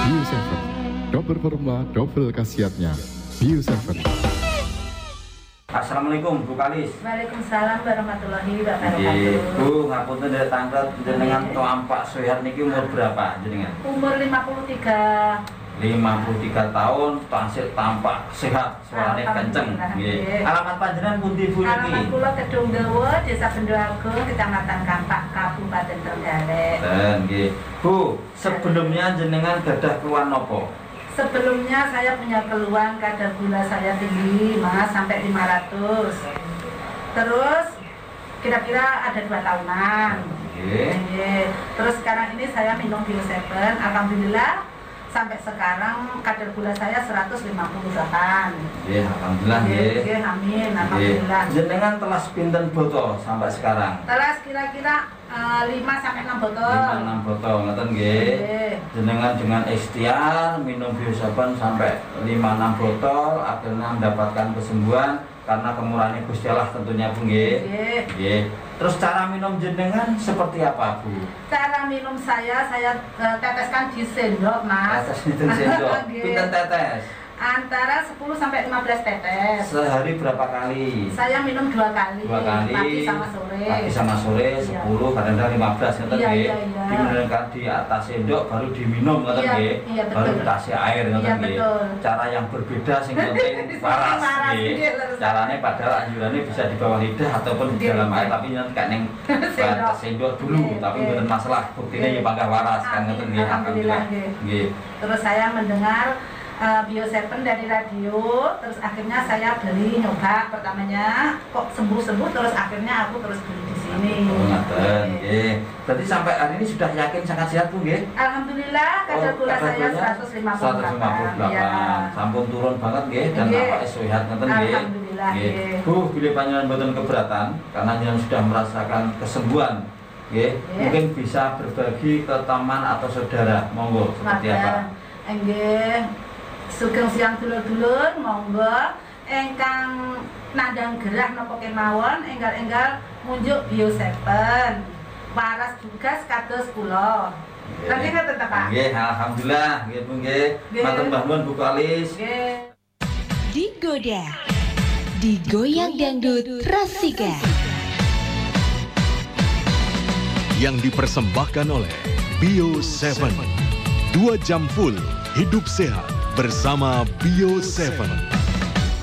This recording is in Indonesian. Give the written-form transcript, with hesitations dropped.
Bio7, double performa, double khasiatnya. Bio7. Assalamualaikum Bu Kalis. Waalaikumsalam warahmatullahi wabarakatuh. Bu, ngapunten dari tangkat jenengan Tampak Sehat niki umur berapa jenengan? Umur 53. 53 tahun, tansih tampak sehat, suarane kenceng. Nggih. Alamat panjenengan pundi Bu niki? Alamat kula Gedung Dawa, Desa Bendo Agung, Kecamatan Kampak, Kabupaten Trenggalek. Nggih. Bu, sebelumnya jenengan gadah keluhan napa? Sebelumnya saya punya keluhan kadar gula saya tinggi, Mas, sampai 500. Terus kira-kira ada 2 tahunan. Terus sekarang ini saya minum Bio7, alhamdulillah sampai sekarang kadar gula saya 158. Alhamdulillah nggih. Amin, alhamdulillah. Jenengan telah pinten botol sampai sekarang? Telas kira-kira 5-6 botol. 5-6 botol, ngoten nggih. Jenengan dengan ikhtiar minum Bio7 sampai 5-6 botol, akhirnya mendapatkan kesembuhan karena kemurahan Gusti Allah tentunya Bu nggih. Nggih. Terus cara minum jenengan seperti apa Bu? Cara minum saya teteskan di sendok, Mas. Tetes di sendok. Pinten tetes? Antara 10 sampai 15 tetes. Sehari berapa kali? Saya minum 2 kali. 2 kali. Pagi sama sore. Pagi sama sore 10, kadang-kadang 15 ngoten nggih. Diminumkan di atas sendok baru diminum ngoten nggih. Baru dikasih air ngoten nggih. Cara yang berbeda sing penting waras nggih. Carane padahal anjurannya bisa di bawah lidah ataupun di dalam air, tapi nanti kayak ning sendok dulu, tapi mboten masalah. Buktine ya bangga waras kan ngoten nggih. Alhamdulillah nggih. Terus saya mendengar Bio7 dari radio, terus akhirnya saya beli nyoba pertamanya kok sembuh terus akhirnya aku terus beli di sini. Nggih. Berarti sampai hari ini sudah yakin sangat sehat Bu nggih? Alhamdulillah kadar gula saya 158. Ya. Sampun turun banget nggih dan nampaknya sehat ngoten nggih. Alhamdulillah nggih. Bu, bila panjenengan mboten keberatan karena jenengan sudah merasakan kesembuhan nggih, mungkin bisa berbagi ke teman atau saudara. Monggo seperti apa? Nggih. Sugeng siang dulur-dulur, monggo ingkang nandang gerah napa kemawon enggal-enggal munjuk Bio7. Waras juga kados kula. Nanti ngoten ta, Pak? Nggih, alhamdulillah nggih Bu nggih. Matur nuwun Bu Kalis. Nggih. Digoda, digoyang dangdut Rasika. Yang dipersembahkan oleh Bio7. 2 jam full hidup sehat bersama Bio7.